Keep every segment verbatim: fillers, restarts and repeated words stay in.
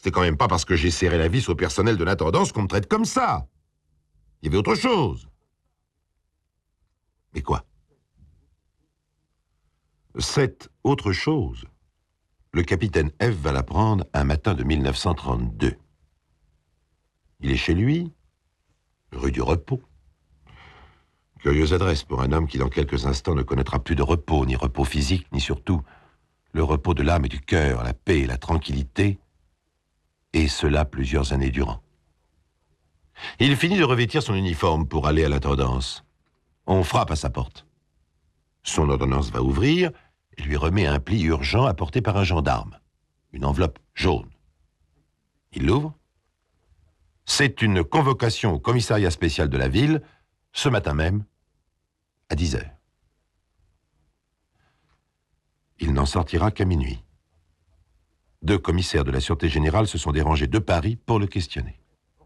C'est quand même pas parce que j'ai serré la vis au personnel de l'intendance qu'on me traite comme ça. Il y avait autre chose. Mais quoi? Cette autre chose, le capitaine F va l'apprendre un matin de mille neuf cent trente-deux. Il est chez lui, rue du Repos. Curieuse adresse pour un homme qui dans quelques instants ne connaîtra plus de repos, ni repos physique, ni surtout le repos de l'âme et du cœur, la paix et la tranquillité, et cela plusieurs années durant. Il finit de revêtir son uniforme pour aller à l'intendance. On frappe à sa porte. Son ordonnance va ouvrir et lui remet un pli urgent apporté par un gendarme. Une enveloppe jaune. Il l'ouvre. C'est une convocation au commissariat spécial de la ville, ce matin même, à dix heures. Il n'en sortira qu'à minuit. Deux commissaires de la Sûreté Générale se sont dérangés de Paris pour le questionner.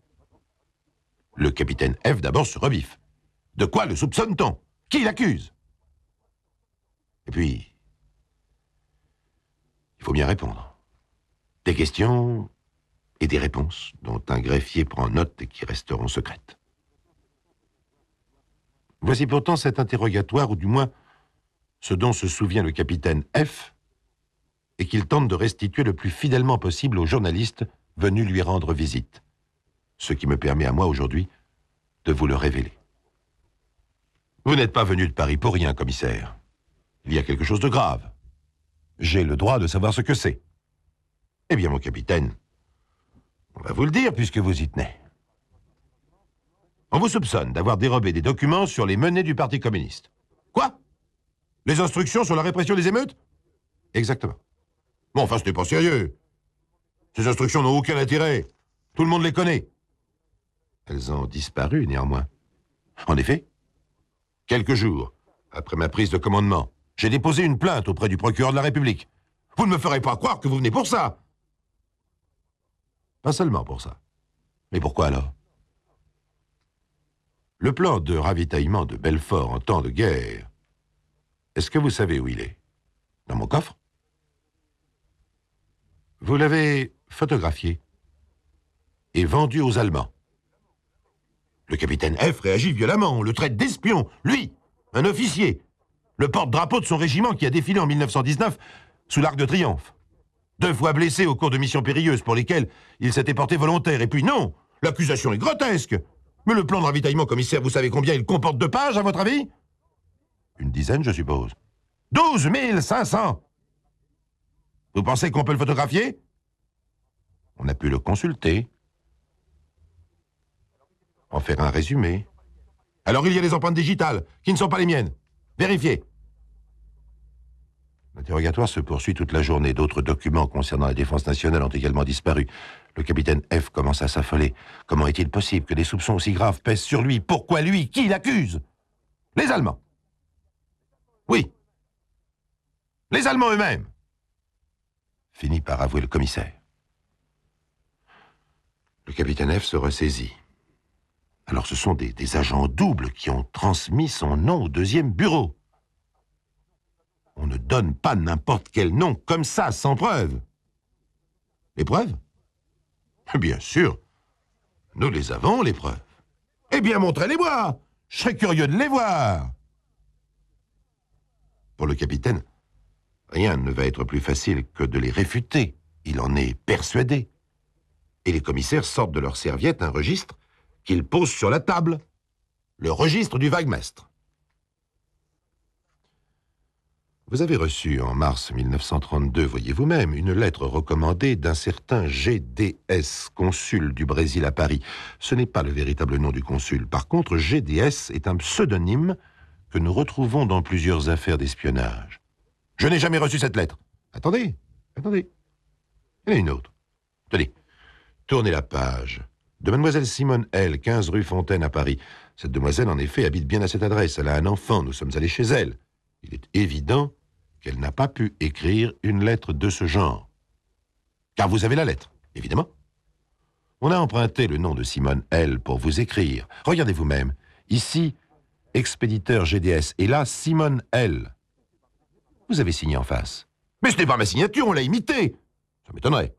Le capitaine F d'abord se rebiffe. De quoi le soupçonne-t-on? Qui l'accuse? Et puis, il faut bien répondre. Des questions et des réponses dont un greffier prend note et qui resteront secrètes. Voici pourtant cet interrogatoire, ou du moins ce dont se souvient le capitaine F, et qu'il tente de restituer le plus fidèlement possible aux journalistes venus lui rendre visite. Ce qui me permet à moi aujourd'hui de vous le révéler. Vous n'êtes pas venu de Paris pour rien, commissaire. Il y a quelque chose de grave. J'ai le droit de savoir ce que c'est. Eh bien, mon capitaine, on va vous le dire puisque vous y tenez. On vous soupçonne d'avoir dérobé des documents sur les menées du Parti communiste. Quoi? Les instructions sur la répression des émeutes? Exactement. Bon, enfin, ce n'est pas sérieux. Ces instructions n'ont aucun intérêt. Tout le monde les connaît. Elles ont disparu, néanmoins. En effet, quelques jours après ma prise de commandement, j'ai déposé une plainte auprès du procureur de la République. Vous ne me ferez pas croire que vous venez pour ça. Pas seulement pour ça. Mais pourquoi alors? Le plan de ravitaillement de Belfort en temps de guerre, est-ce que vous savez où il est? Dans mon coffre? Vous l'avez photographié et vendu aux Allemands. Le capitaine F réagit violemment, on le traite d'espion. Lui, un officier, le porte-drapeau de son régiment qui a défilé en mille neuf cent dix-neuf sous l'Arc de Triomphe. Deux fois blessé au cours de missions périlleuses pour lesquelles il s'était porté volontaire. Et puis non, l'accusation est grotesque. Mais le plan de ravitaillement, commissaire, vous savez combien il comporte de pages, à votre avis? Une dizaine, je suppose. douze mille cinq cents. Vous pensez qu'on peut le photographier? On a pu le consulter. En faire un résumé. Alors il y a des empreintes digitales, qui ne sont pas les miennes. Vérifiez. L'interrogatoire se poursuit toute la journée. D'autres documents concernant la défense nationale ont également disparu. Le capitaine F commence à s'affoler. Comment est-il possible que des soupçons aussi graves pèsent sur lui? Pourquoi lui? Qui l'accuse? Les Allemands. Oui. Les Allemands eux-mêmes. Finit par avouer le commissaire. Le capitaine F se ressaisit. Alors ce sont des, des agents doubles qui ont transmis son nom au deuxième bureau. On ne donne pas n'importe quel nom comme ça, sans preuve. Les preuves? Bien sûr. Nous les avons, les preuves. Eh bien, montrez-les-moi. Je serais curieux de les voir. Pour le capitaine, rien ne va être plus facile que de les réfuter. Il en est persuadé. Et les commissaires sortent de leur serviette un registre qu'ils posent sur la table. Le registre du vaguemestre. Vous avez reçu en mars mille neuf cent trente-deux, voyez vous-même, une lettre recommandée d'un certain G D S, consul du Brésil à Paris. Ce n'est pas le véritable nom du consul. Par contre, G D S est un pseudonyme que nous retrouvons dans plusieurs affaires d'espionnage. Je n'ai jamais reçu cette lettre. Attendez, attendez. Il y en a une autre. Tenez, tournez la page. De Mademoiselle Simone L, quinze rue Fontaine à Paris. Cette demoiselle, en effet, habite bien à cette adresse. Elle a un enfant. Nous sommes allés chez elle. Il est évident qu'elle n'a pas pu écrire une lettre de ce genre. Car vous avez la lettre, évidemment. On a emprunté le nom de Simone L pour vous écrire. Regardez vous-même. Ici, expéditeur G D S. Et là, Simone L. Vous avez signé en face. Mais ce n'est pas ma signature, on l'a imitée. Ça m'étonnerait.